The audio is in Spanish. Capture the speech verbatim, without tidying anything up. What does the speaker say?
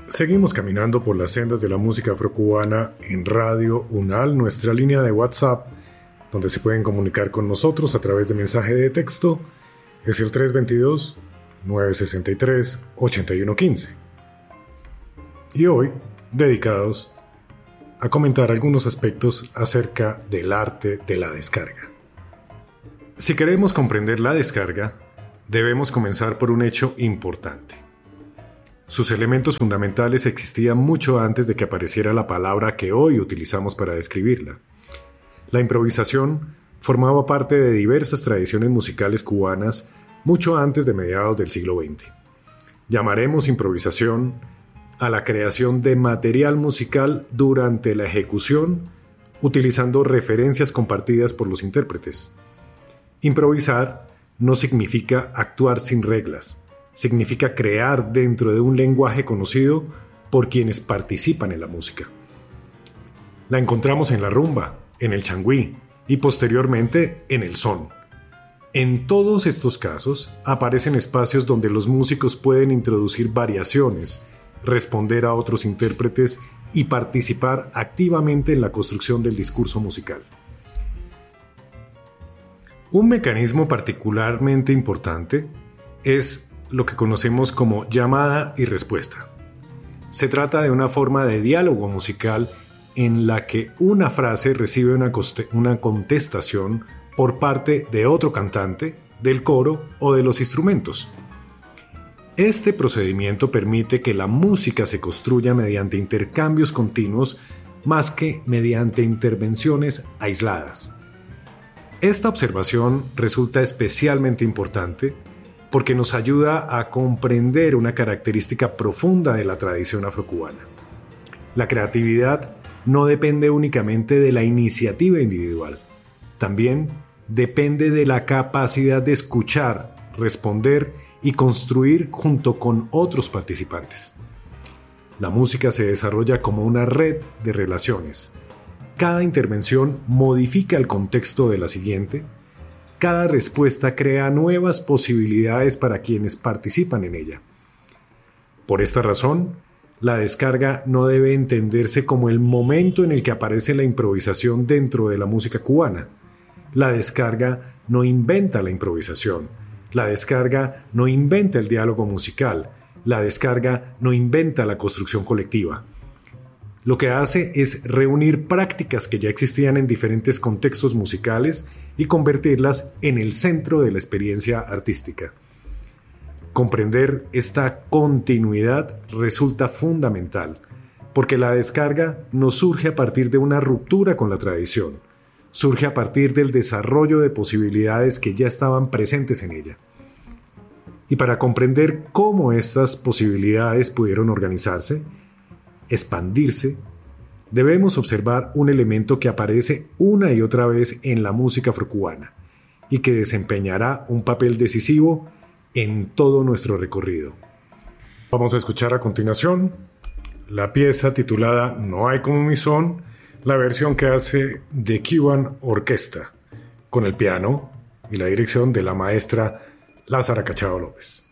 Seguimos caminando por las sendas de la música afrocubana en Radio Unal, nuestra línea de WhatsApp, donde se pueden comunicar con nosotros a través de mensaje de texto, es el tres dos dos, nueve seis tres, ocho uno uno cinco. Y hoy, dedicados a comentar algunos aspectos acerca del arte de la descarga. Si queremos comprender la descarga, debemos comenzar por un hecho importante. Sus elementos fundamentales existían mucho antes de que apareciera la palabra que hoy utilizamos para describirla. La improvisación formaba parte de diversas tradiciones musicales cubanas mucho antes de mediados del siglo veinte. Llamaremos improvisación a la creación de material musical durante la ejecución, utilizando referencias compartidas por los intérpretes. Improvisar no significa actuar sin reglas. Significa crear dentro de un lenguaje conocido por quienes participan en la música. La encontramos en la rumba, en el changüí y posteriormente en el son. En todos estos casos aparecen espacios donde los músicos pueden introducir variaciones, responder a otros intérpretes y participar activamente en la construcción del discurso musical. Un mecanismo particularmente importante es lo que conocemos como llamada y respuesta. Se trata de una forma de diálogo musical en la que una frase recibe una, coste- una contestación por parte de otro cantante, del coro o de los instrumentos. Este procedimiento permite que la música se construya mediante intercambios continuos más que mediante intervenciones aisladas. Esta observación resulta especialmente importante porque nos ayuda a comprender una característica profunda de la tradición afrocubana. La creatividad no depende únicamente de la iniciativa individual, también depende de la capacidad de escuchar, responder y construir junto con otros participantes. La música se desarrolla como una red de relaciones. Cada intervención modifica el contexto de la siguiente. Cada respuesta crea nuevas posibilidades para quienes participan en ella. Por esta razón, la descarga no debe entenderse como el momento en el que aparece la improvisación dentro de la música cubana. La descarga no inventa la improvisación. La descarga no inventa el diálogo musical. La descarga no inventa la construcción colectiva. Lo que hace es reunir prácticas que ya existían en diferentes contextos musicales y convertirlas en el centro de la experiencia artística. Comprender esta continuidad resulta fundamental, porque la descarga no surge a partir de una ruptura con la tradición, surge a partir del desarrollo de posibilidades que ya estaban presentes en ella. Y para comprender cómo estas posibilidades pudieron organizarse, expandirse, debemos observar un elemento que aparece una y otra vez en la música afrocubana y que desempeñará un papel decisivo en todo nuestro recorrido. Vamos a escuchar a continuación la pieza titulada No hay como mi son, la versión que hace The Cuban Orchestra, con el piano y la dirección de la maestra Lázara Cachao López.